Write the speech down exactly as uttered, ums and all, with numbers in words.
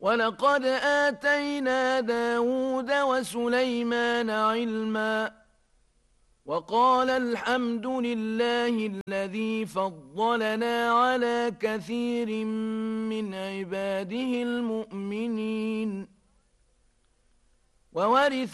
ولقد آتينا داود وسليمان علما وقال الحمد لله الذي فضلنا على كثير من عباده المؤمنين. وورث